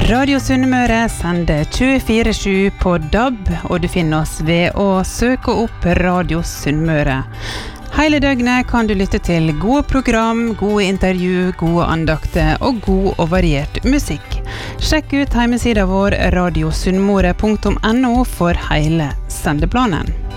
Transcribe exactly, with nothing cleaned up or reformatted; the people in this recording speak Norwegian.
Radio Sunnmøre sender tjuefire sju på D A B, og du finner oss ved å søke opp Radio Sunnmøre. Hele døgnet kan du lytte til gode program, gode intervju, gode andakter og god og variert musikk. Sjekk ut hjemmesiden vår radiosunnmøre punktum no for hele sendeplanen.